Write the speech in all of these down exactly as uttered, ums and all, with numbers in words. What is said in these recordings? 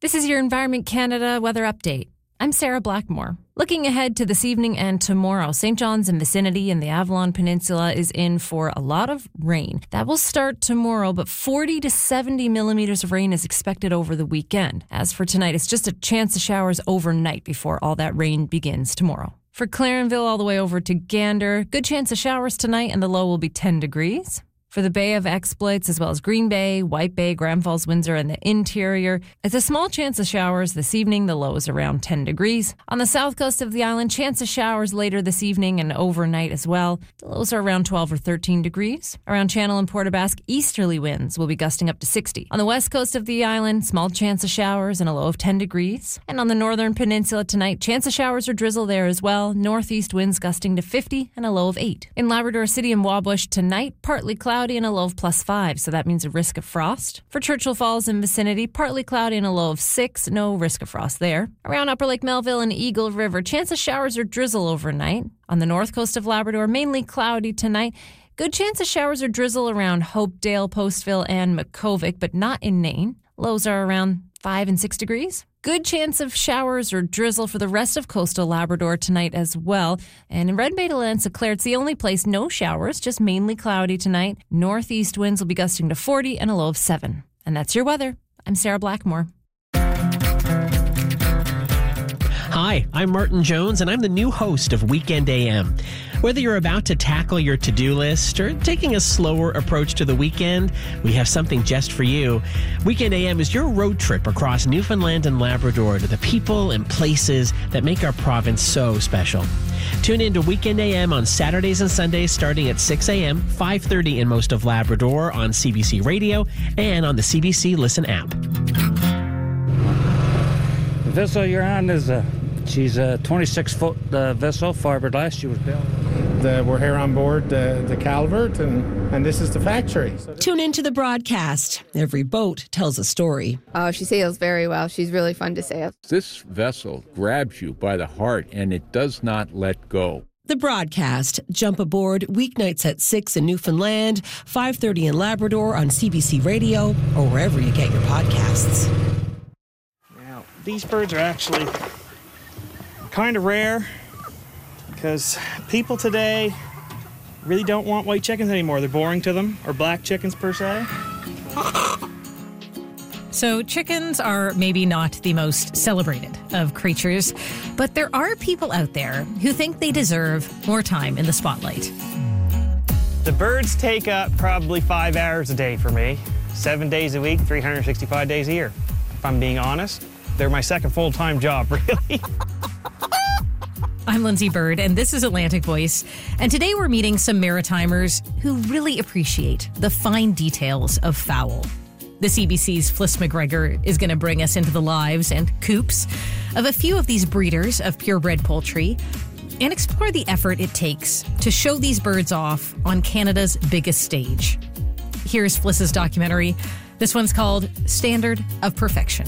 This is your Environment Canada weather update. I'm Sarah Blackmore. Looking ahead to this evening and tomorrow, Saint John's and vicinity and the Avalon Peninsula is in for a lot of rain. That will start tomorrow, but forty to seventy millimeters of rain is expected over the weekend. As for tonight, it's just a chance of showers overnight before all that rain begins tomorrow. For Clarenville all the way over to Gander, good chance of showers tonight and the low will be ten degrees. For the Bay of Exploits, as well as Green Bay, White Bay, Grand Falls, Windsor, and the interior, it's a small chance of showers this evening. The low is around ten degrees. On the south coast of the island, chance of showers later this evening and overnight as well. The lows are around twelve or thirteen degrees. Around Channel and Port aux Basques, easterly winds will be gusting up to sixty. On the west coast of the island, small chance of showers and a low of ten degrees. And on the northern peninsula tonight, chance of showers or drizzle there as well. Northeast winds gusting to fifty and a low of eight. In Labrador City and Wabush tonight, partly cloudy and a low of plus five, so that means a risk of frost. For Churchill Falls and vicinity, partly cloudy and a low of six, no risk of frost there. Around Upper Lake Melville and Eagle River, chance of showers or drizzle overnight. On the north coast of Labrador, mainly cloudy tonight. Good chance of showers or drizzle around Hopedale, Postville, and Makkovik, but not in Nain. Lows are around five and six degrees. Good chance of showers or drizzle for the rest of coastal Labrador tonight as well. And in Red Bay to Lanse-Claire, it's the only place no showers, just mainly cloudy tonight. Northeast winds will be gusting to forty and a low of seven. And that's your weather. I'm Sarah Blackmore. Hi, I'm Martin Jones, and I'm the new host of Weekend A M. Whether you're about to tackle your to-do list or taking a slower approach to the weekend, we have something just for you. Weekend A M is your road trip across Newfoundland and Labrador to the people and places that make our province so special. Tune in to Weekend A M on Saturdays and Sundays starting at six a.m., five thirty in most of Labrador on C B C Radio and on the C B C Listen app. The vessel you're on is a, she's a twenty-six foot uh, vessel, fiberglass. She was built. The, we're here on board the, the Calvert, and, and this is the factory. So Tune into the broadcast. Every boat tells a story. Oh, she sails very well. She's really fun to sail. This vessel grabs you by the heart, and it does not let go. The broadcast. Jump aboard weeknights at six in Newfoundland, five thirty in Labrador on C B C Radio, or wherever you get your podcasts. Now, these birds are actually kind of rare because people today really don't want white chickens anymore. They're boring to them, or black chickens per se. So chickens are maybe not the most celebrated of creatures, but there are people out there who think they deserve more time in the spotlight. The birds take up probably five hours a day for me, seven days a week, three hundred sixty-five days a year. If I'm being honest, they're my second full-time job, really. I'm Lindsay Bird, and this is Atlantic Voice. And today we're meeting some Maritimers who really appreciate the fine details of fowl. The C B C's Fliss McGregor is going to bring us into the lives and coops of a few of these breeders of purebred poultry and explore the effort it takes to show these birds off on Canada's biggest stage. Here's Fliss's documentary. This one's called Standard of Perfection.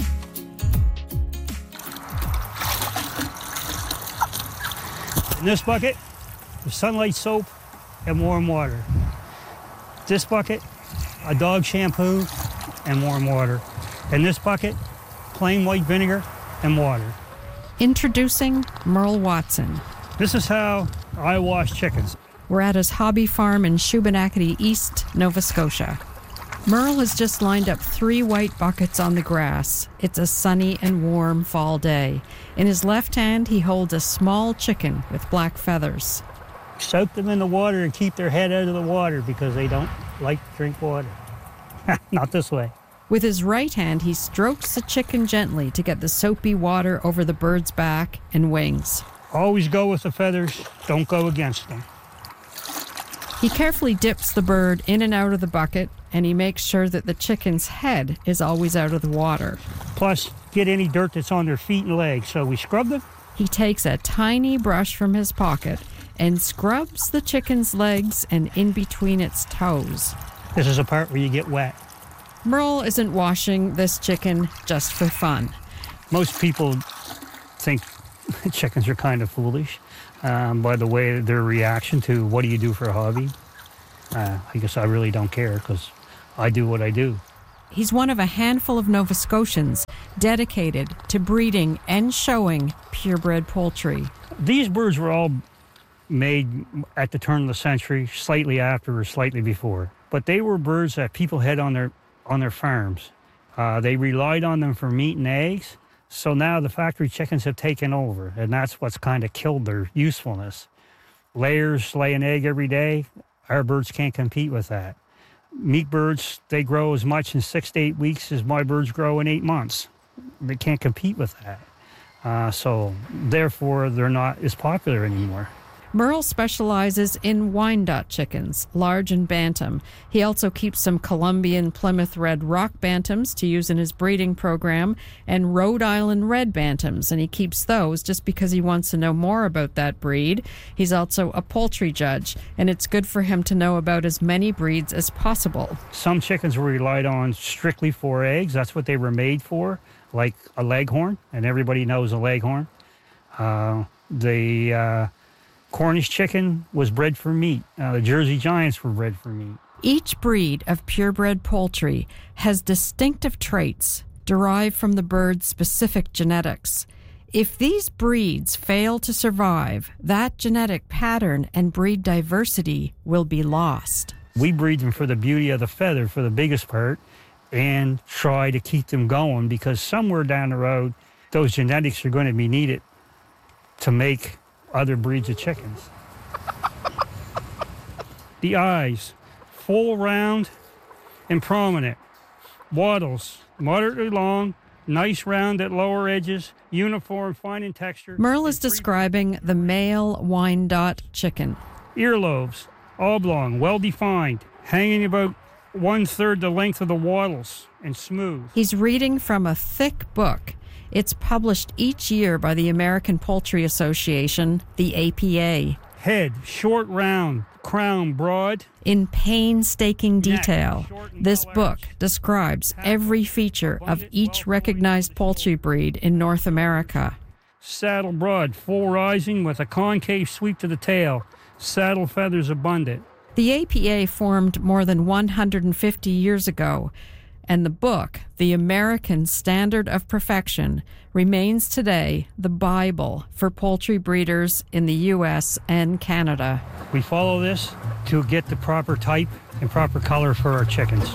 In this bucket, there's sunlight soap and warm water. This bucket, a dog shampoo and warm water. In this bucket, plain white vinegar and water. Introducing Merle Watson. This is how I wash chickens. We're at his hobby farm in Shubenacadie East, Nova Scotia. Merle has just lined up three white buckets on the grass. It's a sunny and warm fall day. In his left hand, he holds a small chicken with black feathers. Soak them in the water and keep their head out of the water because they don't like to drink water. Not this way. With his right hand, he strokes the chicken gently to get the soapy water over the bird's back and wings. Always go with the feathers, don't go against them. He carefully dips the bird in and out of the bucket, and he makes sure that the chicken's head is always out of the water. Plus, get any dirt that's on their feet and legs, so we scrub them. He takes a tiny brush from his pocket and scrubs the chicken's legs and in between its toes. This is a part where you get wet. Merle isn't washing this chicken just for fun. Most people think chickens are kind of foolish um, by the way their reaction to what do you do for a hobby. Uh, I guess I really don't care because I do what I do. He's one of a handful of Nova Scotians dedicated to breeding and showing purebred poultry. These birds were all made at the turn of the century, slightly after or slightly before. But they were birds that people had on their on their farms. Uh, they relied on them for meat and eggs. So now the factory chickens have taken over, and that's what's kind of killed their usefulness. Layers lay an egg every day. Our birds can't compete with that. Meat birds, they grow as much in six to eight weeks as my birds grow in eight months. They can't compete with that. Uh, so therefore, they're not as popular anymore. Merle specializes in Wyandotte chickens, large and bantam. He also keeps some Colombian Plymouth Red Rock bantams to use in his breeding program and Rhode Island Red bantams, and he keeps those just because he wants to know more about that breed. He's also a poultry judge, and it's good for him to know about as many breeds as possible. Some chickens were relied on strictly for eggs. That's what they were made for, like a leghorn, and everybody knows a leghorn. Uh, the... Uh, Cornish chicken was bred for meat. Uh, the Jersey Giants were bred for meat. Each breed of purebred poultry has distinctive traits derived from the bird's specific genetics. If these breeds fail to survive, that genetic pattern and breed diversity will be lost. We breed them for the beauty of the feather for the biggest part and try to keep them going because somewhere down the road, those genetics are going to be needed to make other breeds of chickens. The eyes, full, round, and prominent. Wattles, moderately long, nice round at lower edges, uniform, fine in texture. Merle is describing the male Wyandotte chicken. Earlobes, oblong, well-defined, hanging about one-third the length of the wattles, and smooth. He's reading from a thick book. It's published each year by the American Poultry Association, the A P A. Head, short, round, crown, broad. In painstaking detail, this book describes every feature of each recognized poultry breed in North America. Saddle broad, full rising with a concave sweep to the tail. Saddle feathers abundant. The A P A formed more than one hundred fifty years ago, and the book, The American Standard of Perfection, remains today the Bible for poultry breeders in the U S and Canada. We follow this to get the proper type and proper color for our chickens.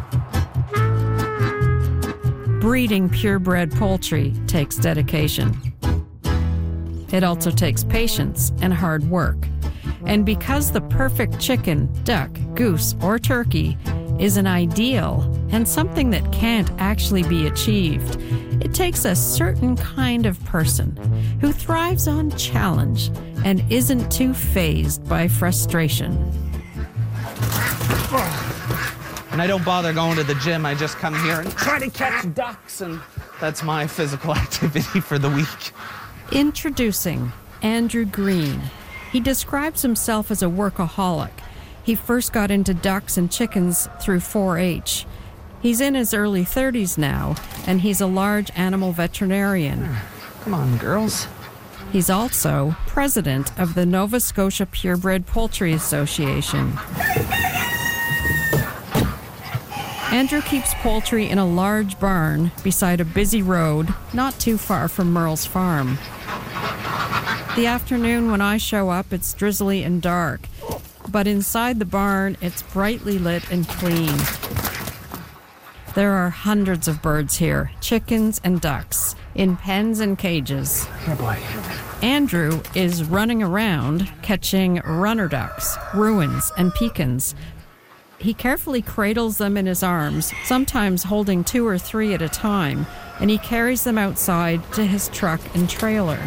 Breeding purebred poultry takes dedication. It also takes patience and hard work. And because the perfect chicken, duck, goose, or turkey is an ideal and something that can't actually be achieved, it takes a certain kind of person who thrives on challenge and isn't too fazed by frustration. And I don't bother going to the gym. I just come here and try to catch ducks, and that's my physical activity for the week. Introducing Andrew Green. He describes himself as a workaholic. He first got into ducks and chickens through four H. He's in his early thirties now, and he's a large animal veterinarian. Come on, girls. He's also president of the Nova Scotia Purebred Poultry Association. Andrew keeps poultry in a large barn beside a busy road not too far from Merle's farm. The afternoon when I show up, it's drizzly and dark. But inside the barn, it's brightly lit and clean. There are hundreds of birds here, chickens and ducks, in pens and cages. Here, boy. Andrew is running around catching runner ducks, ruins, and pecans. He carefully cradles them in his arms, sometimes holding two or three at a time, and he carries them outside to his truck and trailer.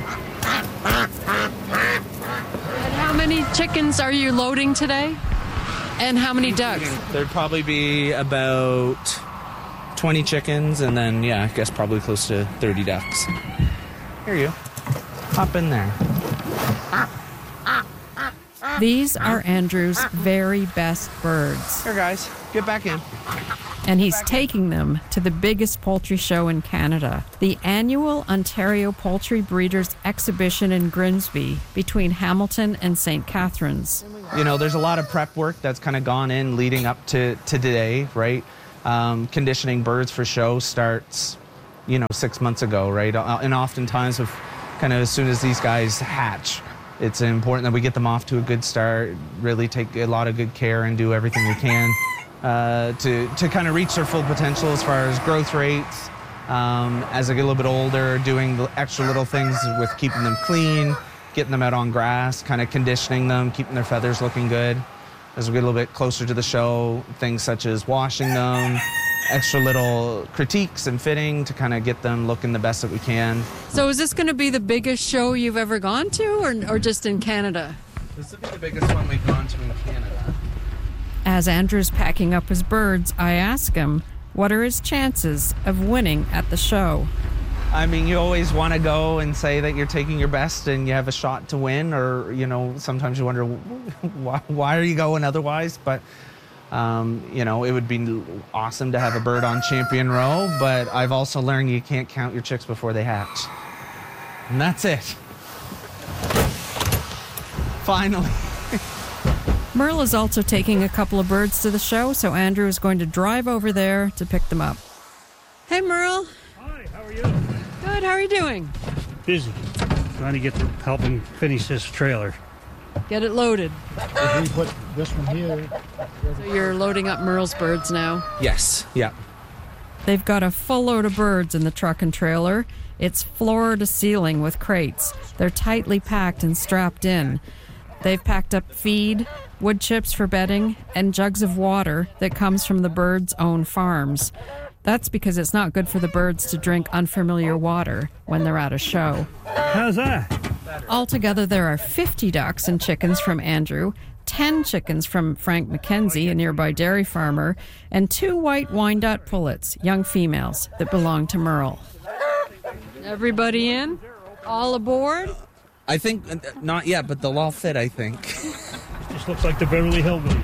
How many chickens are you loading today? And how many ducks? There'd probably be about twenty chickens, and then, yeah, I guess probably close to thirty ducks. Here you. Hop in there. These are Andrew's very best birds. Here, guys. Get back in. And he's taking them to the biggest poultry show in Canada, the annual Ontario Poultry Breeders Exhibition in Grimsby, between Hamilton and Saint Catharines. You know, there's a lot of prep work that's kind of gone in leading up to, to today, right? Um, conditioning birds for show starts, you know, six months ago, right? And oftentimes, with kind of as soon as these guys hatch, it's important that we get them off to a good start, really take a lot of good care and do everything we can uh, to, to kind of reach their full potential as far as growth rates. Um, as they get a little bit older, doing the extra little things with keeping them clean, getting them out on grass, kind of conditioning them, keeping their feathers looking good. As we get a little bit closer to the show, things such as washing them, extra little critiques and fitting to kind of get them looking the best that we can. So is this going to be the biggest show you've ever gone to, or, or just in Canada? This will be the biggest one we've gone to in Canada. As Andrew's packing up his birds, I ask him, what are his chances of winning at the show? I mean, you always want to go and say that you're taking your best and you have a shot to win, or, you know, sometimes you wonder, why, why are you going otherwise? But, um, you know, it would be awesome to have a bird on Champion Row, but I've also learned you can't count your chicks before they hatch. And that's it. Finally. Merle is also taking a couple of birds to the show, so Andrew is going to drive over there to pick them up. Hey, Merle. Hi, how are you? Good, how are you doing? Busy. Trying to get to help him finish this trailer. Get it loaded. If we put this one here. So you're loading up Merle's birds now? Yes, yeah. They've got a full load of birds in the truck and trailer. It's floor to ceiling with crates. They're tightly packed and strapped in. They've packed up feed, wood chips for bedding, and jugs of water that comes from the birds' own farms. That's because it's not good for the birds to drink unfamiliar water when they're at a show. How's that? Altogether, there are fifty ducks and chickens from Andrew, ten chickens from Frank McKenzie, a nearby dairy farmer, and two white Wyandotte pullets, young females, that belong to Merle. Everybody in? All aboard? I think, uh, not yet, but they'll all fit, I think. Just looks like the Beverly Hillbillies.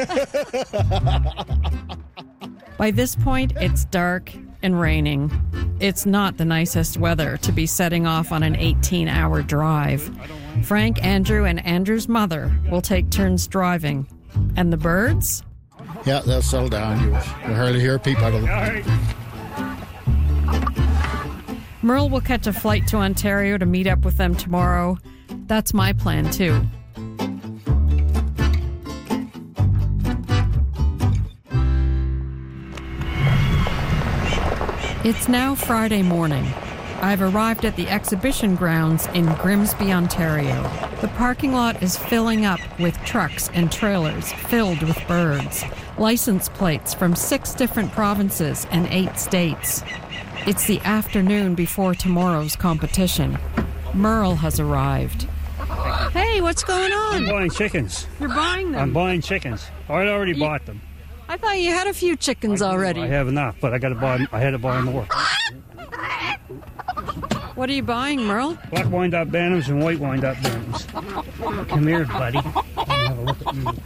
By this point, it's dark and raining. It's not the nicest weather to be setting off on an eighteen-hour drive. Frank, Andrew, and Andrew's mother will take turns driving. And the birds? Yeah, they'll settle down. You, you'll hardly hear a peep out of them. All right. Merle will catch a flight to Ontario to meet up with them tomorrow. That's my plan, too. It's now Friday morning. I've arrived at the exhibition grounds in Grimsby, Ontario. The parking lot is filling up with trucks and trailers filled with birds. License plates from six different provinces and eight states. It's the afternoon before tomorrow's competition. Merle has arrived. Hey, what's going on? I'm buying chickens. You're buying them? I'm buying chickens. I already you, bought them. I thought you had a few chickens I already. I have enough, but I got to buy. I had to buy more. What are you buying, Merle? Black Wyandotte Bantams and white Wyandotte Bantams. Come here, buddy. Have a look at you.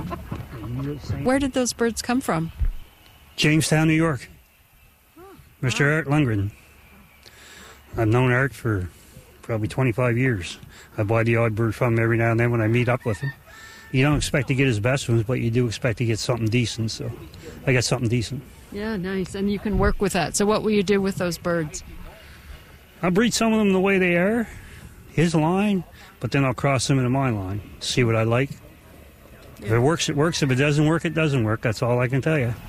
Where did those birds come from? Jamestown, New York. Mister Art Lundgren. I've known Art for probably twenty-five years. I buy the odd bird from him every now and then when I meet up with him. You don't expect to get his best ones, but you do expect to get something decent, so I got something decent. Yeah, nice. And you can work with that. So what will you do with those birds? I'll breed some of them the way they are, his line, but then I'll cross them into my line, see what I like. If it works, it works. If it doesn't work, it doesn't work. That's all I can tell you.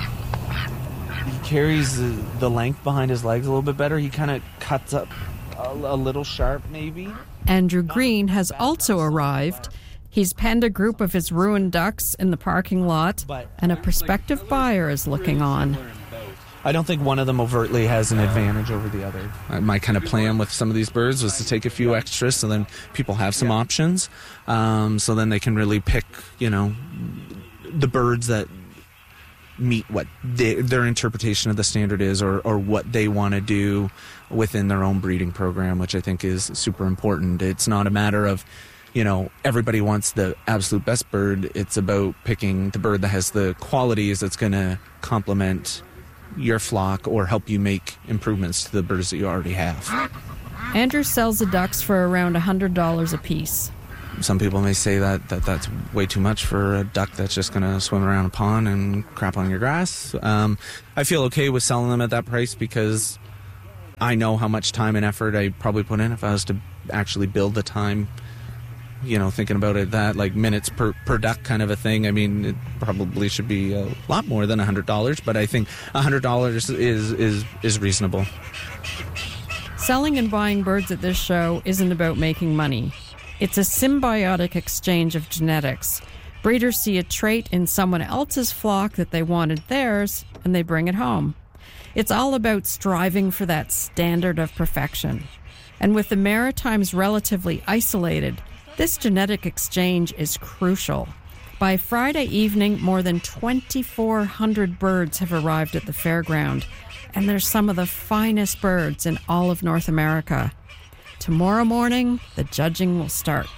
He carries the, the length behind his legs a little bit better. He kind of cuts up a, a little sharp, maybe. Andrew Green has also arrived. He's penned a group of his ruined ducks in the parking lot, and a prospective buyer is looking on. I don't think one of them overtly has an advantage over the other. My kind of plan with some of these birds was to take a few extras so then people have some options. Um, so then they can really pick, you know, the birds that meet what they, their interpretation of the standard is, or, or what they want to do within their own breeding program, which I think is super important. It's not a matter of, you know, everybody wants the absolute best bird. It's about picking the bird that has the qualities that's going to complement your flock or help you make improvements to the birds that you already have. Andrew sells the ducks for around one hundred dollars a piece. some people may say that, that that's way too much for a duck that's just going to swim around a pond and crap on your grass. Um, I feel okay with selling them at that price because I know how much time and effort I probably put in if I was to actually build the time, you know, thinking about it, that like minutes per, per duck kind of a thing. I mean, it probably should be a lot more than one hundred dollars, but I think one hundred dollars is, is, is reasonable. Selling and buying birds at this show isn't about making money. It's a symbiotic exchange of genetics. Breeders see a trait in someone else's flock that they wanted theirs, and they bring it home. It's all about striving for that standard of perfection. And with the Maritimes relatively isolated, this genetic exchange is crucial. By Friday evening, more than twenty-four hundred birds have arrived at the fairground, and they're some of the finest birds in all of North America. Tomorrow morning, the judging will start.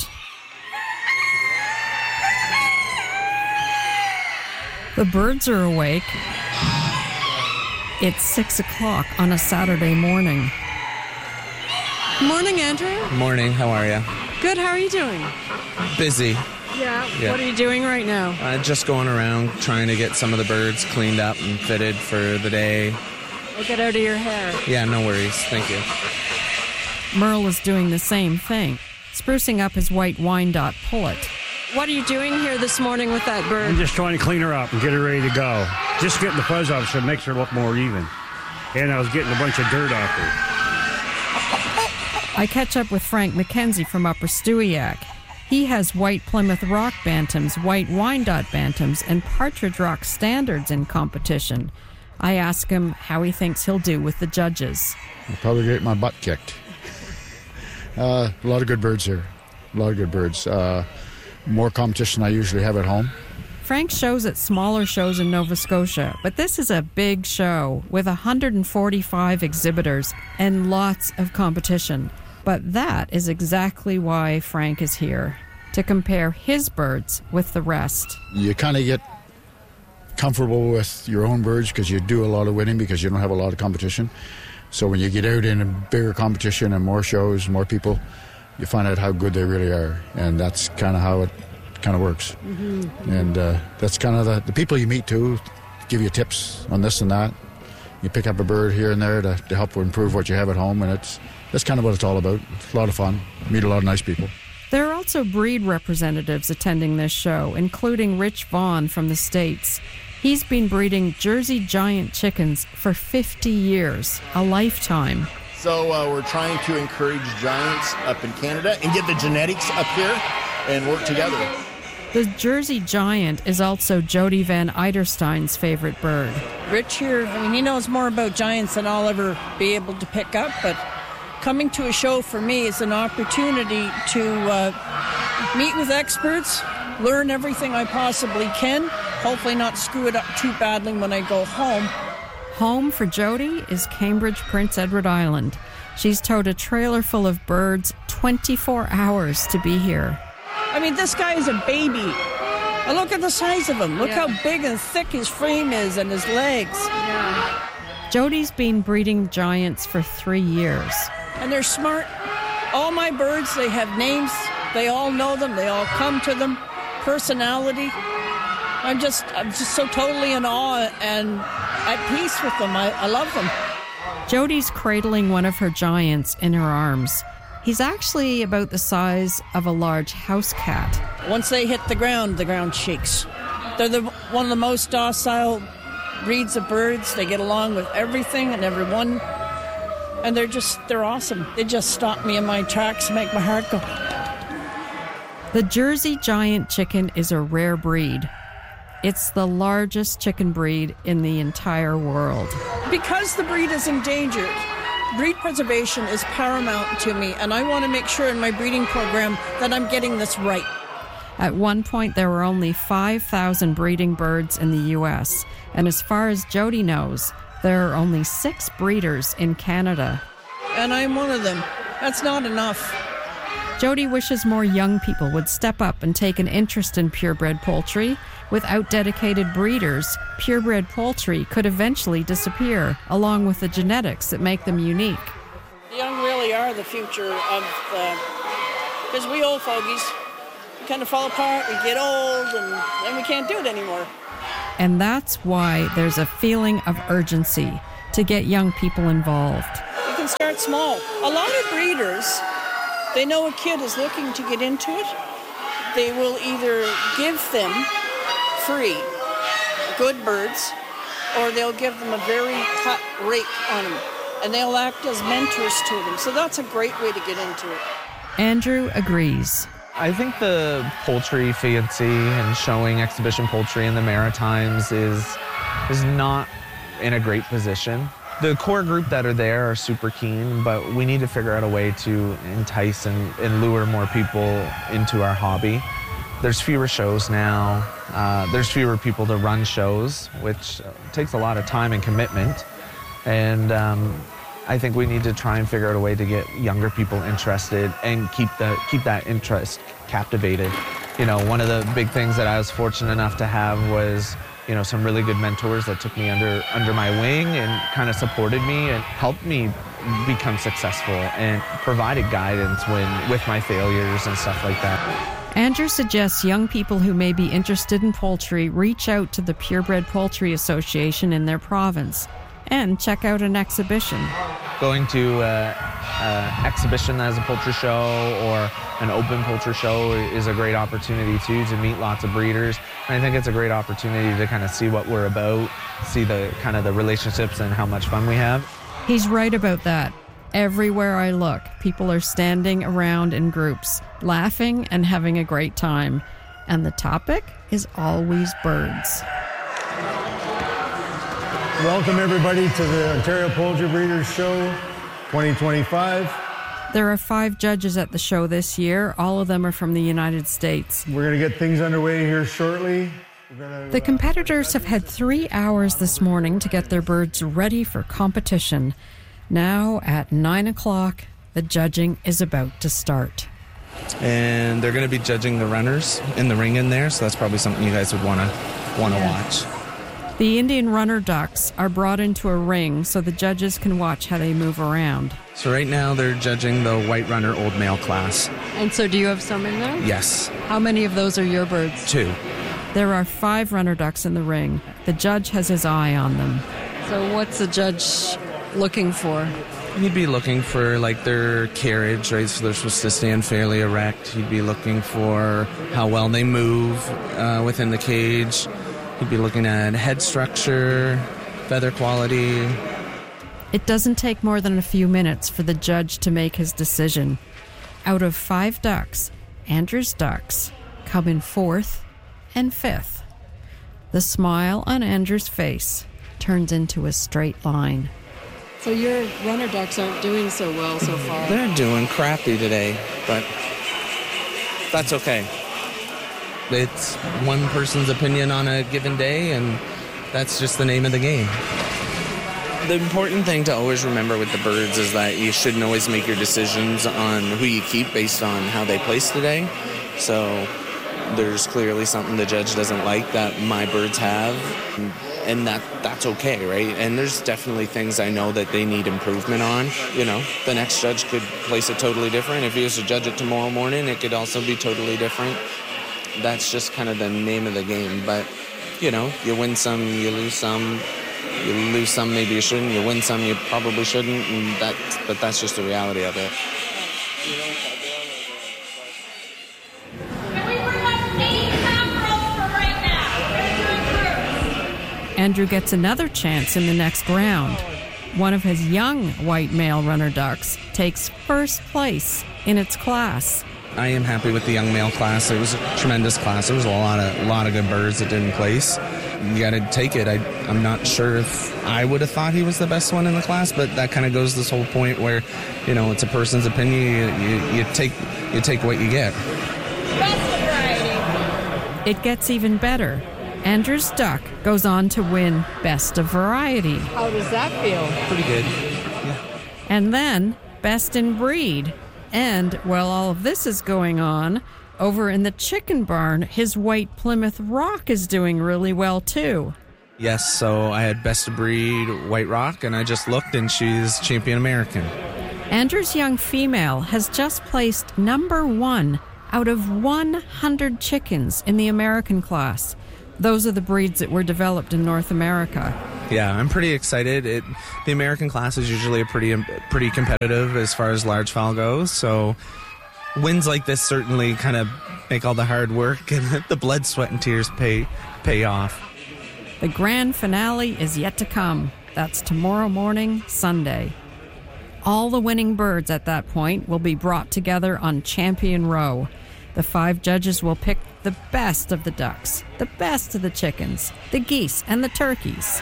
The birds are awake. It's six o'clock on a Saturday morning. Morning, Andrew. Morning, how are you? Good, how are you doing? Busy. Yeah. Yeah. What are you doing right now? Uh, just going around trying to get some of the birds cleaned up and fitted for the day. I'll get out of your hair. Yeah, no worries. Thank you. Merle is doing the same thing, sprucing up his white Wyandotte pullet. What are you doing here this morning with that bird? I'm just trying to clean her up and get her ready to go. Just getting the fuzz off so it makes her look more even. And I was getting a bunch of dirt off her. I catch up with Frank McKenzie from Upper Stewiacke. He has white Plymouth Rock Bantams, white Wyandotte Bantams, and Partridge Rock Standards in competition. I ask him how he thinks he'll do with the judges. I'll probably get my butt kicked. Uh, a lot of good birds here. A lot of good birds. Uh, more competition than I usually have at home. Frank shows at smaller shows in Nova Scotia, but this is a big show with one hundred forty-five exhibitors and lots of competition. But that is exactly why Frank is here, to compare his birds with the rest. You kind of get comfortable with your own birds because you do a lot of winning because you don't have a lot of competition. So when you get out in a bigger competition and more shows, more people, you find out how good they really are. And that's kind of how it kind of works. Mm-hmm. And uh, that's kind of the, the people you meet too, give you tips on this and that. You pick up a bird here and there to, to help improve what you have at home. And it's that's kind of what it's all about. It's a lot of fun. Meet a lot of nice people. There are also breed representatives attending this show, including Rich Vaughn from the States. He's been breeding Jersey Giant chickens for fifty years, a lifetime. So uh, we're trying to encourage giants up in Canada and get the genetics up here and work together. The Jersey Giant is also Jody Van Eiderstein's favorite bird. Rich here, I mean, he knows more about giants than I'll ever be able to pick up, but coming to a show for me is an opportunity to uh, meet with experts, learn everything I possibly can, hopefully not screw it up too badly when I go home. Home for Jody is Cambridge, Prince Edward Island. She's towed a trailer full of birds twenty-four hours to be here. I mean, this guy is a baby. And look at the size of him. Look Yeah. how big and thick his frame is and his legs. Yeah. Jody's been breeding giants for three years. And they're smart. All my birds, they have names. They all know them. They all come to them. Personality. I'm just, I'm just so totally in awe and at peace with them. I, I love them. Jody's cradling one of her giants in her arms. He's actually about the size of a large house cat. Once they hit the ground, the ground shakes. They're the, one of the most docile breeds of birds. They get along with everything and everyone. And they're just, they're awesome. They just stop me in my tracks and make my heart go. The Jersey Giant chicken is a rare breed. It's the largest chicken breed in the entire world. Because the breed is endangered, breed preservation is paramount to me, and I want to make sure in my breeding program that I'm getting this right. At one point, there were only five thousand breeding birds in the U S, and as far as Jody knows, there are only six breeders in Canada. And I'm one of them. That's not enough. Jody wishes more young people would step up and take an interest in purebred poultry. Without dedicated breeders, purebred poultry could eventually disappear, along with the genetics that make them unique. The young really are the future of the... Because we old fogies, kind of fall apart, we get old, and then we can't do it anymore. And that's why there's a feeling of urgency to get young people involved. You can start small. A lot of breeders, they know a kid is looking to get into it. They will either give them free good birds, or they'll give them a very cut rate on them, and they'll act as mentors to them. So that's a great way to get into it. Andrew agrees. I think the poultry fancy and showing exhibition poultry in the Maritimes is is not in a great position. The core group that are there are super keen, but we need to figure out a way to entice and, and lure more people into our hobby. There's fewer shows now. Uh, there's fewer people to run shows, which takes a lot of time and commitment. And um, I think we need to try and figure out a way to get younger people interested and keep the keep that interest captivated. You know, one of the big things that I was fortunate enough to have was, you know, some really good mentors that took me under under my wing and kind of supported me and helped me become successful and provided guidance when with my failures and stuff like that. Andrew suggests young people who may be interested in poultry reach out to the Purebred Poultry Association in their province and check out an exhibition. Going to an exhibition as a poultry show or an open poultry show is a great opportunity too to meet lots of breeders. And I think it's a great opportunity to kind of see what we're about, see the kind of the relationships and how much fun we have. He's right about that. Everywhere I look, people are standing around in groups, laughing and having a great time. And the topic is always birds. Welcome, everybody, to the Ontario Poultry Breeders Show twenty twenty-five. There are five judges at the show this year. All of them are from the United States. We're going to get things underway here shortly. Gonna, the competitors have had three hours this morning to get their birds ready for competition. Now, at nine o'clock, the judging is about to start. And they're going to be judging the runners in the ring in there, so that's probably something you guys would want to want to yeah. watch. The Indian runner ducks are brought into a ring so the judges can watch how they move around. So right now they're judging the white runner old male class. And so do you have some in there? Yes. How many of those are your birds? Two. There are five runner ducks in the ring. The judge has his eye on them. So what's the judge looking for? He'd be looking for like their carriage, right? So they're supposed to stand fairly erect. He'd be looking for how well they move uh, within the cage. He'd be looking at head structure, feather quality. It doesn't take more than a few minutes for the judge to make his decision. Out of five ducks, Andrew's ducks come in fourth and fifth. The smile on Andrew's face turns into a straight line. So your runner ducks aren't doing so well so far. They're doing crappy today, but that's okay. It's one person's opinion on a given day, and that's just the name of the game. The important thing to always remember with the birds is that you shouldn't always make your decisions on who you keep based on how they place today. So there's clearly something the judge doesn't like that my birds have, and that that's okay, right? And there's definitely things I know that they need improvement on. You know, the next judge could place it totally different. If he was to judge it tomorrow morning, it could also be totally different. That's just kind of the name of the game. But, you know, you win some, you lose some. You lose some, maybe you shouldn't. You win some, you probably shouldn't. And that, but that's just the reality of it. Andrew gets another chance in the next round. One of his young white male runner ducks takes first place in its class. I am happy with the young male class. It was a tremendous class. There was a lot of a lot of good birds that didn't place. You got to take it. I, I'm not sure if I would have thought he was the best one in the class, but that kind of goes this whole point where, you know, it's a person's opinion. You, you, you take you take what you get. It gets even better. Andrew's duck goes on to win Best of Variety. How does that feel? Pretty good. Yeah. And then Best in Breed. And while all of this is going on, over in the chicken barn, his white Plymouth Rock is doing really well too. Yes, so I had Best of Breed White Rock, and I just looked, and she's Champion American. Andrew's young female has just placed number one out of one hundred chickens in the American class. Those are the breeds that were developed in North America. Yeah, I'm pretty excited. It, the American class is usually a pretty pretty competitive as far as large fowl goes, so wins like this certainly kind of make all the hard work and the blood, sweat, and tears pay pay off. The grand finale is yet to come. That's tomorrow morning, Sunday. All the winning birds at that point will be brought together on Champion Row. The five judges will pick the best of the ducks, the best of the chickens, the geese, and the turkeys.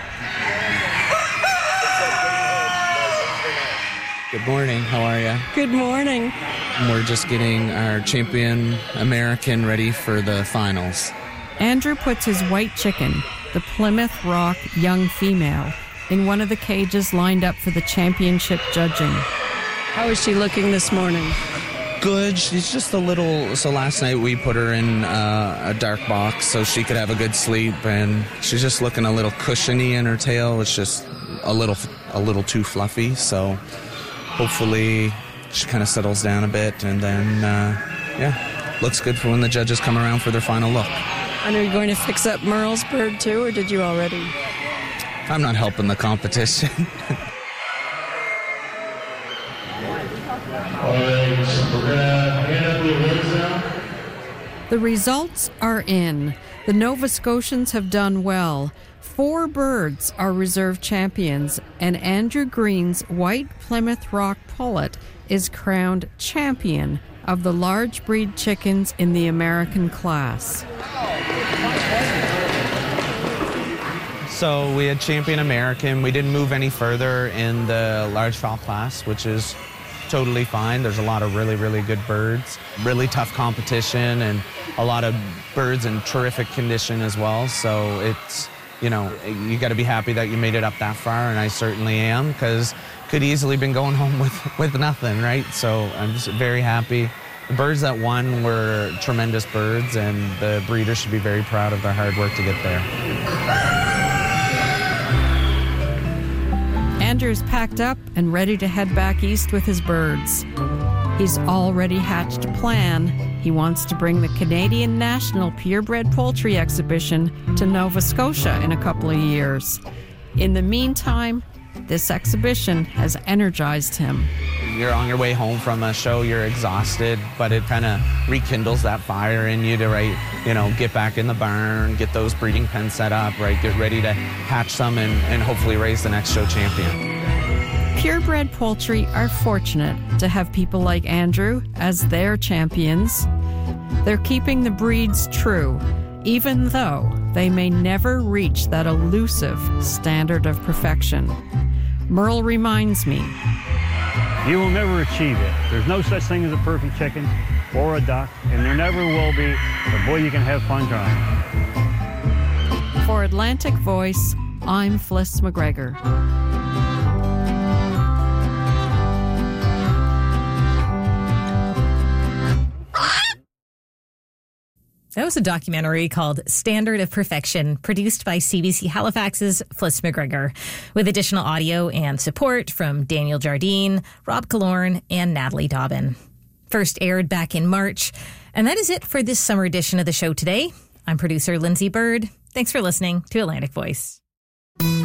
Good morning. How are you? Good morning. We're just getting our Champion American ready for the finals. Andrew puts his white chicken, the Plymouth Rock young female, in one of the cages lined up for the championship judging. How is she looking this morning? Good. She's just a little... So last night we put her in uh, a dark box so she could have a good sleep, and she's just looking a little cushiony in her tail. It's just a little, a little too fluffy, so hopefully she kind of settles down a bit, and then, uh, yeah, looks good for when the judges come around for their final look. And are you going to fix up Merle's bird too, or did you already? I'm not helping the competition. The results are in. The Nova Scotians have done well. Four birds are reserve champions, and Andrew Green's White Plymouth Rock Pullet is crowned champion of the large breed chickens in the American class. So we had Champion American. We didn't move any further in the large fowl class, which is totally fine. There's a lot of really, really good birds, really tough competition, and a lot of birds in terrific condition as well. So it's, you know, you got to be happy that you made it up that far, and I certainly am, because could easily been going home with, with nothing, right? So I'm just very happy. The birds that won were tremendous birds, and the breeders should be very proud of their hard work to get there. Andrew's packed up and ready to head back east with his birds. He's already hatched a plan. He wants to bring the Canadian National Purebred Poultry Exhibition to Nova Scotia in a couple of years. In the meantime, this exhibition has energized him. You're on your way home from a show, you're exhausted, but it kind of rekindles that fire in you to, right, you know, get back in the barn, get those breeding pens set up, right, get ready to hatch some and, and hopefully raise the next show champion. Purebred poultry are fortunate to have people like Andrew as their champions. They're keeping the breeds true, even though they may never reach that elusive standard of perfection. Merle reminds me, you will never achieve it. There's no such thing as a perfect chicken or a duck, and there never will be, but boy, you can have fun trying. For Atlantic Voice, I'm Fliss McGregor. That was a documentary called Standard of Perfection, produced by C B C Halifax's Fliss McGregor, with additional audio and support from Daniel Jardine, Rob Killorn, and Natalie Dobbin. First aired back in March. And that is it for this summer edition of the show today. I'm producer Lindsay Bird. Thanks for listening to Atlantic Voice.